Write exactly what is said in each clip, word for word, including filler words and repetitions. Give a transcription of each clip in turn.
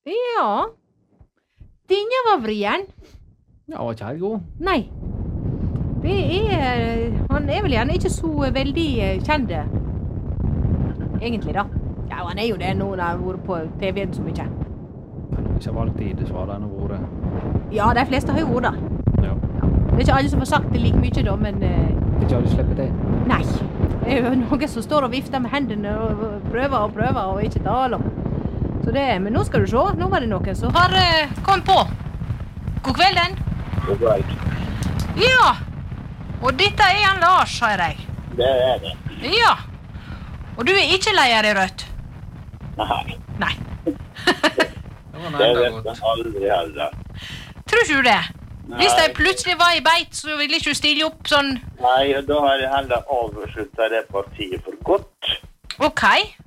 Ja. Denne var vrien. Ja, var ikke helt god. Nei. Det er... Han er vel gjerne ikke så veldig kjent. Egentlig da. Ja, han er jo det nå når han har vært på T V-en så mye. Men ikke av alltid, så har det ennå vært. Ja, de fleste har jo vært det. Ja. Det er ikke alle som har sagt det like mye da, men... Uh, ikke alle slipper det. Nei. Det er jo noen som står og vifter med hendene og prøver og prøver og ikke taler om. Så det, men nå skal du se, nå var det noen som har uh, kommet på. God kvelden. God kveld. Ja, og dette er han Lars, har jeg. Det er det. Ja, og du er ikke leier i Rødt? Nei. Nei. Det vet jeg aldri heller. Tror ikke du det? Hvis jeg plutselig var i beit, så ville ikke du stille opp sånn... Nei, og da har jeg heller avsluttet det partiet for godt. Ok.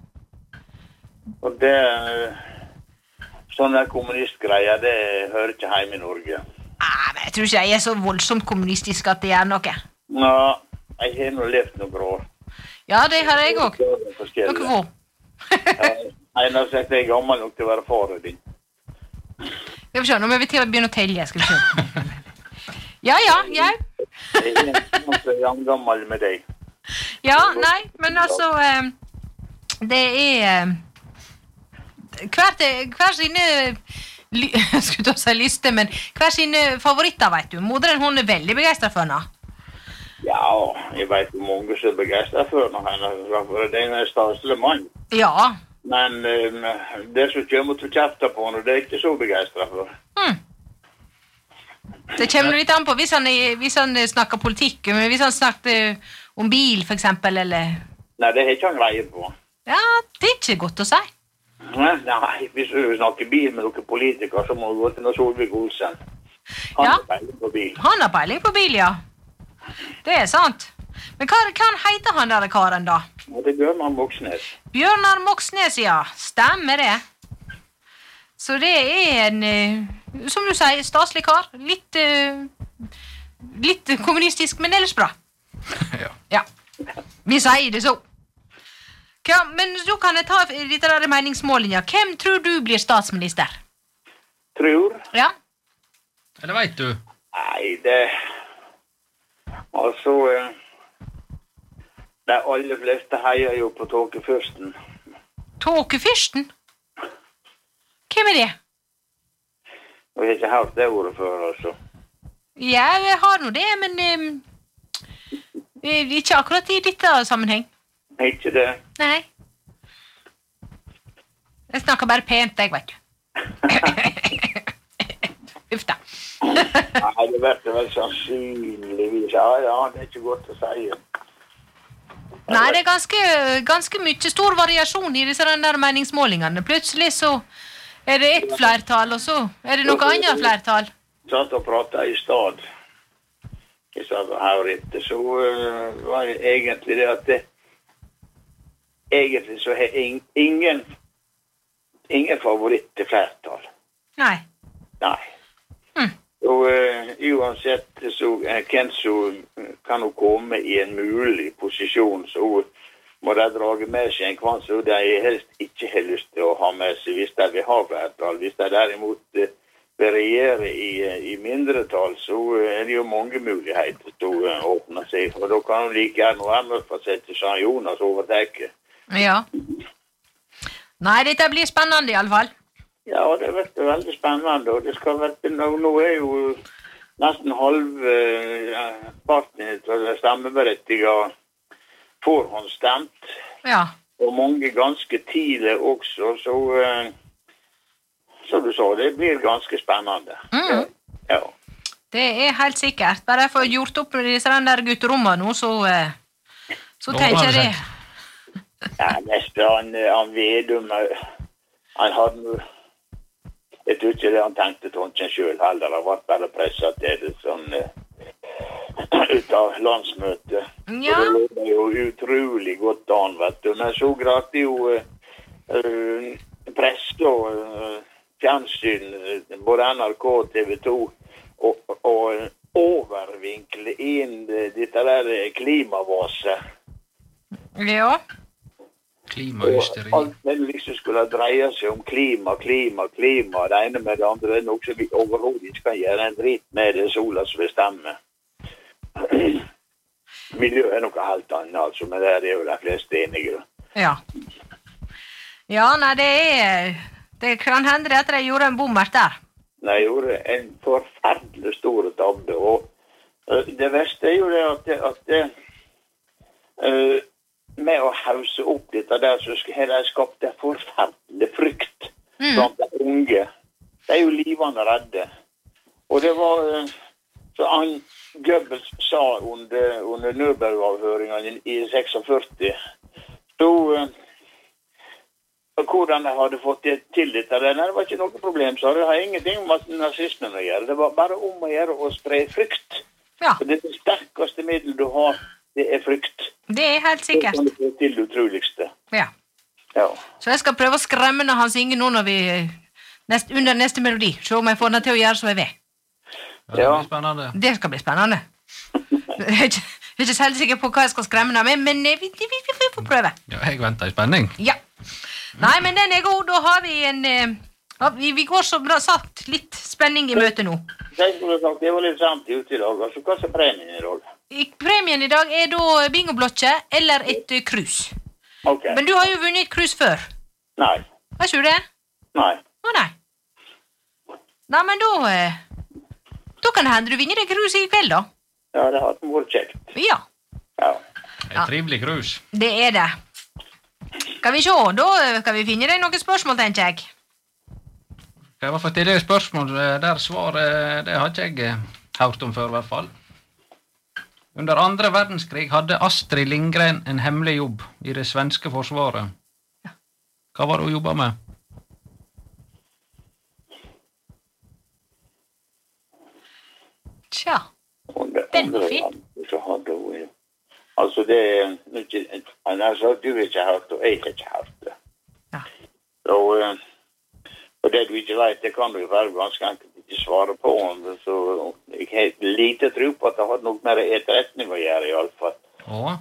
Og det... Sånne kommunistgreier, det hører ikke hjemme i Norge. Ah, men jeg tror ikke jeg er så voldsomt kommunistisk at det gjør noe. Ja, jeg har nå levd noen år. Ja, det har jeg også. Dere får. Jeg har sagt jeg er gammel nok til å være far din. Skal vi se, nå må vi til å begynne å telle, skal vi se. Ja, ja, ja. Jeg er ikke gammel med deg. Ja, nei, men altså, eh, det er... Eh, Hvert, hver sine, jeg skulle ta seg lyste, men hver sine favoritter, vet du. Moderen, hun er veldig begeistret for henne. Ja, jeg vet hvor mange som er begeistret for henne, for det er en staselig mann. Ja. Men um, det som kommer til å kjefte på henne, det er ikke så begeistret for. Hmm. Det kommer litt an på hvis han, hvis han snakker politikk, men hvis han snakker om bil, for eksempel, eller... Nei, det har ikke han greie på. Ja, det er ikke godt å si. Nei, nei, hvis du snakker bil med noen politikere, så må du gå til Solvik-Olsen. Han Ja. har peiling på bil. Han har peiling på bil, ja. Det er sant. Men hva, hva heter han der karen da? Og det er Bjørnar Moxnes. Bjørnar Moxnes, ja. Stemmer det. Så det er en, eh, som du sier, staselig kar. Litt, eh, litt kommunistisk, men ellers bra. Ja. Ja. Vi sier det så. Ja, men så kan jeg ta litt av meningsmålinga. Hvem tror du blir statsminister? Tror? Ja. Eller vet du? Nei, det... Altså... eh, De aller fleste heier jo på Tåkefyrsten. Tåkefyrsten? Hvem er det? Jeg har ikke hørt det ordet før, altså. Ja, jeg har nå det, men eh, ikke akkurat i dette sammenheng. Ikke det? Nei. Jeg snakker bare pent, jeg, vet du. Uff da. Nei, det vet jeg vel sannsynligvis. Ja, ja, det er ikke godt å si. Nei, det er ganske, ganske mye stor variasjon i disse der meningsmålingene. Plutselig så er det ett flertall, og så er det noe annet flertall. Satt og pratet i stad. Jeg satt her etter, så uh, var det egentlig det at det, egentlig så har ingen, ingen favoritt til flertall. Nei. Nei. Hm. Og uh, uansett så uh, hvem som kan jo komme i en mulig posisjon, så må de drage med seg en kvann som de helst ikke har lyst til å ha med seg hvis de vil ha flertall. Hvis de derimot uh, vil regjere i, uh, i mindretall, så uh, er det jo mange muligheter til å uh, åpne seg. Og da kan de like gjerne være med for å sette St. Jonas overtekke. Ja. Nei, dette blir spennende i alle fall. Ja, det er veldig, veldig spennende, og det skal være, nå, nå er jo nesten halve uh, parten til det stemmeberettiget forhåndsstemt, Ja. og mange ganske tidlig også, så uh, som du sa, det blir ganske spennende. Mm. Ja. Det er helt sikkert. Bare jeg får gjort opp med disse der gutterommene nå, så, uh, så Nå tenker har jeg det det. Ja, neste han, han Vedum, uh, han hadde noe. Jeg tror ikke det han tenkte Tonsen selv heller. Han var bare presset til det sånn uh, ut av landsmøtet. Ja. Og det lå det jo utrolig godt an, vet du. Men så grat jo uh, uh, press og uh, fjernsyn, uh, både N R K og T V to, og, og overvinkle inn uh, dette der klimavaset. Ja. Klimahysteri. Og alt det liksom skulle dreie seg om klima, klima, klima, det ene med det andre, det er noe som vi overhodet ikke kan gjøre en dritt med det sola som bestemmer. Miljø er noe helt annet, altså, men det er jo de fleste enige. Ja. Ja, nei, det er... Det kan hende det at de gjorde en bommert der. De gjorde en forferdelig stor tabbe, og uh, det verste er jo det at, det, at det, uh, med å hause opp dette der, så har de skapt en forferdelig frykt Mm. blant de unge. De er jo livende redde. Og det var, uh, så han Goebbels sa under, under Nürnberg-avhøringen i seksogførti, så... Uh, Og hvordan jeg hadde fått det til dette, det var ikke noe problem, så det har ingenting med nazismen å gjøre. Det var bare om å gjøre å spre frykt. Ja. Og det, det sterkeste middel du har, det er frykt. Det er helt sikkert. Det kan du få til det utroligste. Ja. Ja. Så jeg skal prøve å skremme når han synger nå når vi, nest, under neste melodi. Se om jeg får den til å gjøre som jeg vil. Ja, det blir spennende. Det skal bli spennende. Jeg er ikke, jeg er ikke selv sikker på hva jeg skal skremme den med, men vi, vi, vi, vi får prøve. Ja, jeg venter i spenning. Ja. Nei, men den er god. Da har vi en... Eh, vi, vi går så bra sagt litt spenning i møte nå. Det var litt samt ute i dag. Altså, hva er premien i dag? I, premien i dag er da bingoblokke eller et uh, krus. Ok. Men du har jo vunnet et krus før. Nei. Har ikke du det? Nei. Å nei. Nei, men da... Eh, da kan det hende du vinner det krus i kveld, da. Ja, det har vært kjekt. Ja, Ja. Et trivelig krus. det er det. Skal vi se, da kan vi finne deg noen spørsmål, tenker jeg. Skal jeg bare få stille et spørsmål der svaret, det har ikke jeg eh, hørt om før i hvert fall. Under andre verdenskrig hadde Astrid Lindgren en hemmelig jobb i det svenske forsvaret. Hva var det hun jobbet med? Tja, Under Den var andre fin. verdenskrig så hadde hun jo- Altså, det er ikke... Han har sagt, du har ikke hørt det, og jeg har ikke hørt det. Ja. Og, eh, og det du ikke vet, det kan du jo være ganske enkelt ikke svare på. Så jeg har lite tro på at det hadde noe med etterretning å gjøre, i alle fall. Å?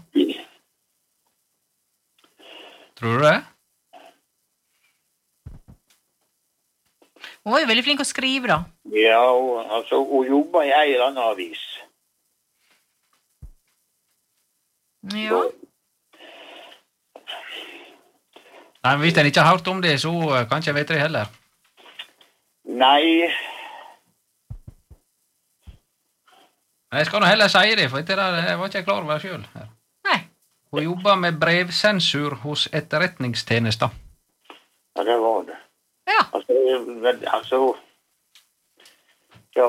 Tror du det? hun var jo veldig flink å skrive, da. Ja, og, altså, hun jobber i en eller annen avis. Ja. Nei, men hvis en ikke har hørt om det, så eh, kan ikke jeg vite det heller. Nei, Jeg skal nå heller si det, for det der jeg var ikke jeg klar over selv. her. Nei. Hun jobber med brevsensur hos etterretningstjenester. ja, det var det. Ja. Altså, men, altså... Ja.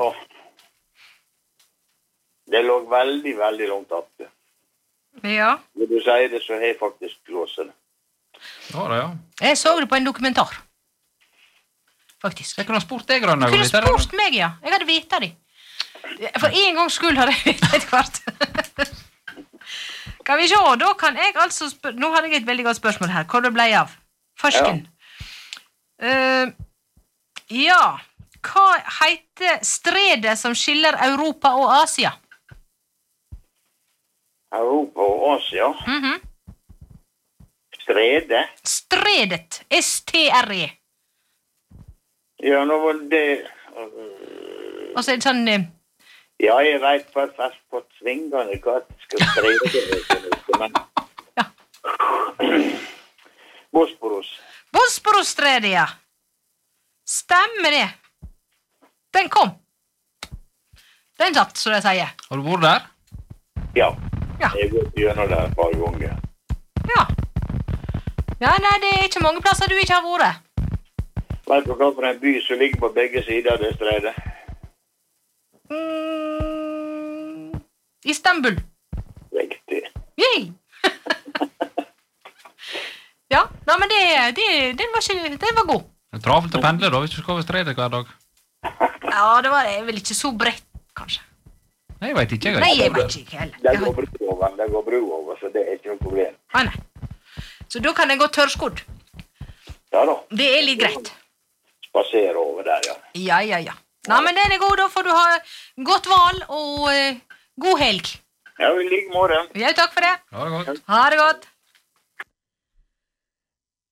Det lå veldig, veldig langt oppe. Ja. Når du sier det, så har jeg faktisk låst det. Det var det, ja. Jeg så det på en dokumentar. Faktisk. Jeg kunne ha spurt deg, Grønne. Du kunne spurt meg, ja. Jeg hadde vite det. For en gangs skyld hadde jeg vite et kvart. Kan vi se, da kan jeg altså spørre... Nå hadde jeg et veldig godt spørsmål her. Hvor det ble av? Fersken. Uh, ja. Hva heter stredet som skiller Europa og Asia? Europa og Asia. Mhm. Strede. Stredet. S T R E. Ja, nå var det... øh, Og så er det sånn... eh, Ja, jeg vet for fast på svingene hva det skal strede det, men... Ja. Bosporus. Bosporus-stredet, ja. Stemmer det. Den kom. Den satt, så jeg sier. Har du vært der? Ja. Ja. Jeg har gått gjennom det et par ganger. Ja. Ja, nei, det er ikke mange plasser du ikke har vært. Vet du hva for en by som ligger på begge sider av det stredet? Mm, Istanbul. Riktig. Yay! Ja, nei, men det, det, den, var ikke, den var god. Det er travelt å pendle da, hvis du skal over stredet hver dag. Ja, det var vel ikke så bredt, kanskje. Nei, jeg vet ikke. Jeg Nei, har jeg ikke vært vet ikke heller. Det Jeg går har- bru over, det går bru over, så det er ikke noe problem. Nei, nei. Så da kan jeg gå tørrskodd. Ja da, Det er litt greit. spasere over der, ja. Ja, ja, ja. Nei, men den er god, da får du ha godt valg og eh, god helg. Ja, i like måte. Ja, takk for det. Ha det godt. Ha det godt.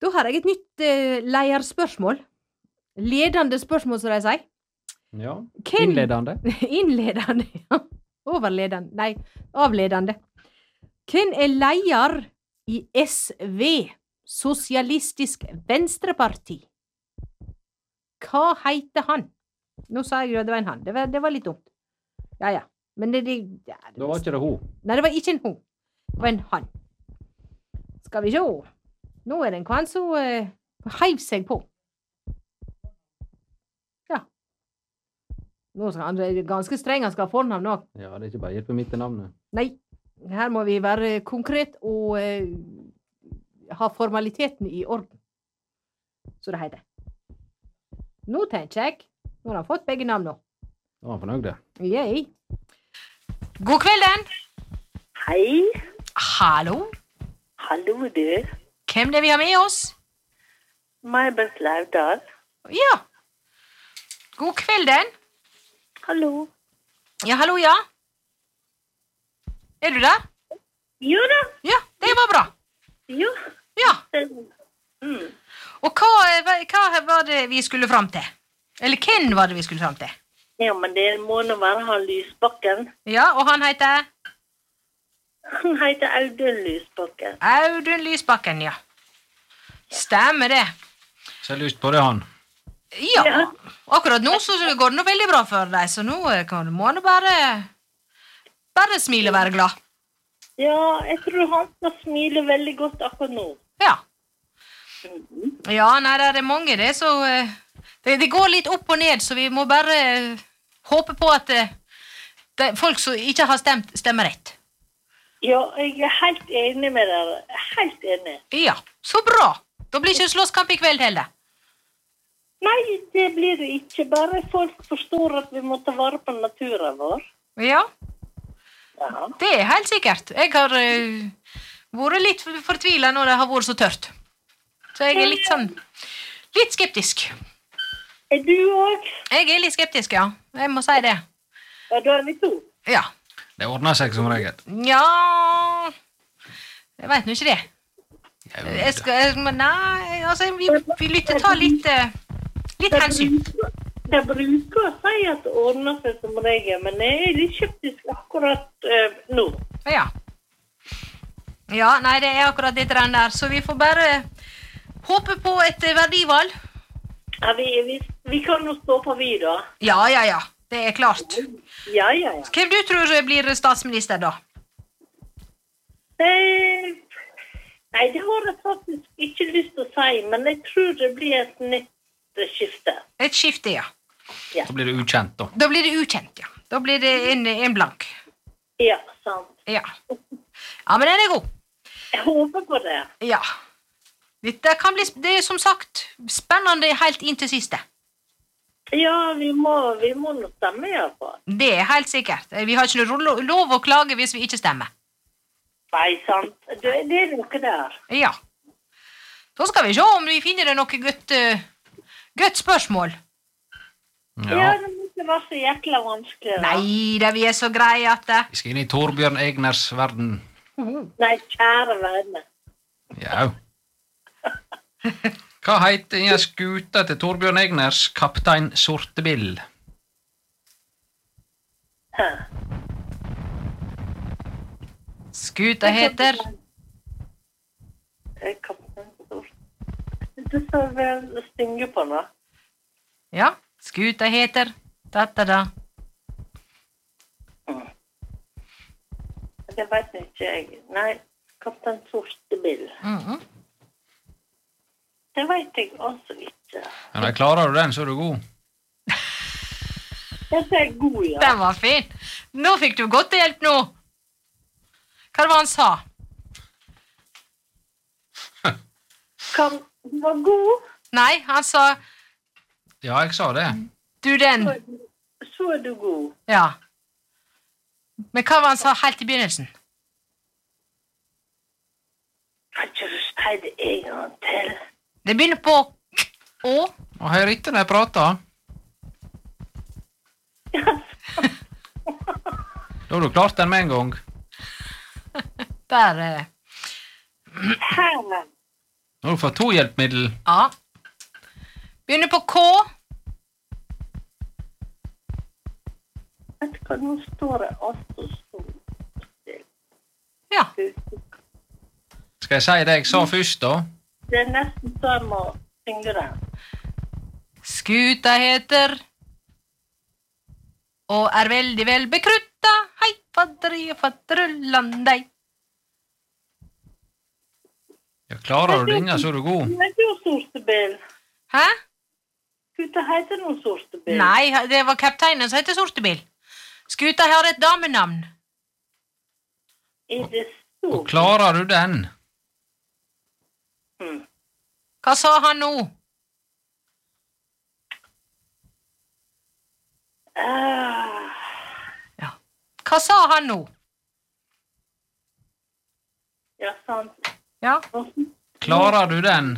Da har jeg et nytt uh, leierspørsmål. Ledende spørsmål, som de sier. Ja. Hvem- Innledende. Innledende, ja. Overledende, nei, avledende. Hvem er leier i S V, Sosialistisk Venstreparti? Hva heter han? Nå sa jeg jo at det var en han. Det var, det var litt dumt. Ja, ja. Men det, det, ja, det Da var ikke det hun. Nei, det var ikke en hun. Det var en han. Skal vi sjå. Nå er det en kvann som uh, heiv seg på. Ja. Nå skal han, det er ganske streng, han skal ha fornavn nå. Ja, det er ikke bare hjelpe mitt til navnet. Nei, her må vi være konkret og uh, ha formaliteten i orden. Så det heter. Nå tenker jeg, nå har han fått begge navn nå. Da var han fornøyd det. Yay. God kvelden. Hei. Hallo. Hallo, du. Hvem det vi har med oss? May-Britt Laudal. Ja. God kvelden. Hallo. Ja, hallo, ja. Er du der? Jo da. Ja, det var bra. Jo. Ja. Mm. Og hva, hva, hva var det vi skulle fram til? Eller hvem var det vi skulle fram til? Ja, men det må nå være han Lysbakken. Ja, og han heter? Han heter Audun Lysbakken. Audun Lysbakken, ja. Stemmer det. Så jeg har lyst på det, han. Ja, Ja. akkurat nå så går det nå veldig bra for deg, så nå kan du må du bare, bare smile og være glad. Ja, jeg tror han skal smile veldig godt akkurat nå. Ja. Mhm. Ja, nei, det er mange det, så eh, det, det går litt opp og ned, så vi må bare eh, håpe på at eh, det, folk som ikke har stemt, stemmer rett. Ja, jeg er helt enig med dere. Helt enig. Ja, så bra. Da blir ikke slåsskamp i kveld heller. Nei, det blir det ikke. Bare folk forstår at vi må ta vare på naturen vår. Ja, Ja. det er helt sikkert. Jeg har eh, vært litt fortvilet når det har vært så tørt. Så jeg er litt sånn, litt skeptisk. Er du òg? Jeg er litt skeptisk, ja. Jeg må si det. Ja, da er vi to. Ja. Det ordner seg som regel. Ja, jeg vet nå ikke det. Ja, Jeg skal, jeg, men nei, altså, vi, vi lytter ta litt, eh, litt hensyn. De bruker å si at det ordner seg som regel, men jeg er litt skeptisk akkurat eh, nå. Ja. Ja, nei, det er akkurat det der, så vi får bare håpe på et eh, verdivalg. Ja, vi, vi, vi kan jo stå på vi da. Ja, ja, ja, det er klart. Ja, ja, ja. Hvem du tror blir statsminister da? Eh, nei, det har jeg faktisk ikke lyst til å si, men jeg tror det blir et nytt skifte. Et skifte, ja. Så blir det ukjent, da. Da blir det ukjent, ja. Da blir det en, en blank. Ja, sant. Ja. Ja, men den er god. Jeg håper på det. Ja. Dette kan bli, det er som sagt spennende helt inn til siste. Ja, vi må, vi må nå stemme i hvert fall. Det er helt sikkert. Vi har ikke noe lo- lov å klage hvis vi ikke stemmer. Nei, sant. Det, det er noe der. Ja. Så skal vi se om vi finner det noe godt, uh, godt spørsmål. Ja, Ja. det må ikke være så jækla vanskelig. Da. Nei, det vi er så greie at det... Vi skal inn i Torbjørn Egners verden. Nei, kjære vene. Ja. Hva heter en skuta til Torbjørn Egners kaptein Sortebill? Hæ. Skuta heter... Jeg kan det står vel stynge på nå. Ja, skuta heter... Da, da, da. Det vet ikke jeg. Nei, kaptein Sortebill. Mhm. Det vet jeg altså ikke. Ja, nei, klarer du den, så er du god. Dette er god, ja. Den var fin. Nå fikk du godt hjelp nå. Hva var han sa? Kan du var god, Nei, han sa... Ja, jeg sa det. Du den... så er du, så er du god. Ja. Men hva var han sa helt i begynnelsen? Kan ikke du si det en gang til? Det begynner på k å. Og hør ikke når jeg prater. Da har du klart den med en gang. Der... eh, Her. Nå har du fått to hjelpemiddel. Ja. Begynner på K. Vet du hva, nå står det altså så still. Ja. Skal jeg si det jeg sa først, da? Det er nesten så jeg må synge det. Skuta heter og er veldig vel bekrutta. Hei, fadderi og fadderullandei. Ja, klarer du denne, så er du god. Det er jo Sortebil. Hæ? Skuta heter noe Sortebil. Nei, det var kapteinen som heter Sortebil. Skuta har et damenavn. Er det så? Og klarer du den? Hmm. Hva sa han nå? Ah, Ja. Hva sa han nå? ja, sant. Ja. Klarer du den?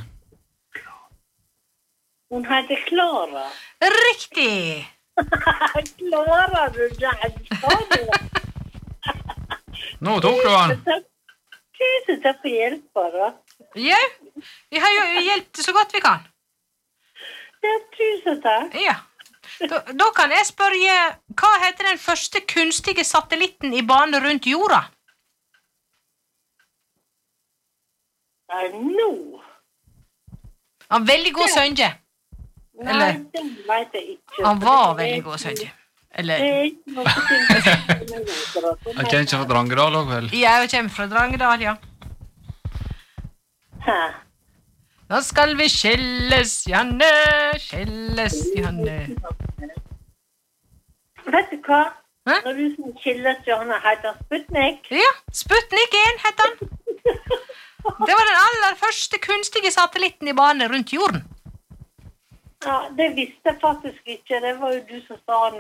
Hun heter Klara. Riktig! Klarer du den? Sa du? Nå tok du han. Tusen takk for hjelpa, da. Ja, vi har jo hjulpet så godt vi kan. Ja, tusen takk. Ja. Da, da kan jeg spørre, hva heter den første kunstige satellitten i bane rundt jorda? Nei, nå. Han var veldig god sønge. Nei, Eller- den vet jeg ikke. Han var veldig god sønge. Det Eller, er ikke noe ting. Jeg kjenner ikke fra Drangedal også, vel? jeg kommer fra Drangedal, ja. Hæ? Nå skal vi skilles, Janne, skilles, Janne. Vet du hva? Hæ? Når du som skilles, Johanna, heter han Sputnik. Ja, Sputnik en het han. Det var den aller første kunstige satellitten i bane rundt jorden. Ja, det visste jeg faktisk ikke. Det var jo du som sa